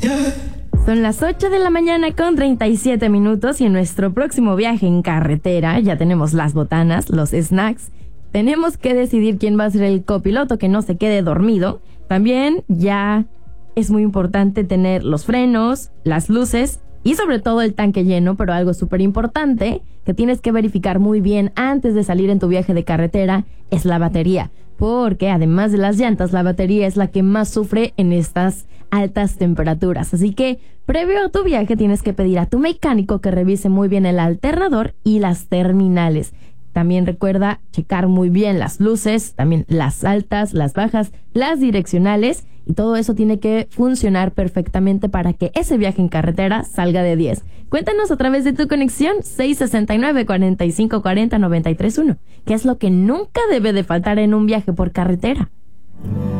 Son las 8 de la mañana con 37 minutos y en nuestro próximo viaje en carretera ya tenemos las botanas, los snacks. Tenemos que decidir quién va a ser el copiloto, que no se quede dormido. También ya es muy importante tener los frenos, las luces y sobre todo el tanque lleno, pero algo súper importante que tienes que verificar muy bien antes de salir en tu viaje de carretera es la batería. Porque además de las llantas, la batería es la que más sufre en estas altas temperaturas. Así que previo a tu viaje tienes que pedir a tu mecánico que revise muy bien el alternador y las terminales. También recuerda checar muy bien las luces, también las altas, las bajas, las direccionales, y todo eso tiene que funcionar perfectamente para que ese viaje en carretera salga de 10. Cuéntanos a través de tu conexión 669-4540-931. ¿Qué es lo que nunca debe de faltar en un viaje por carretera?